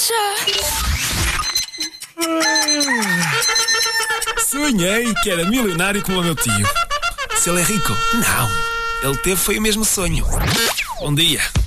Sonhei que era milionário como o meu tio. Se ele é rico? Não. Ele teve foi o mesmo sonho. Bom dia.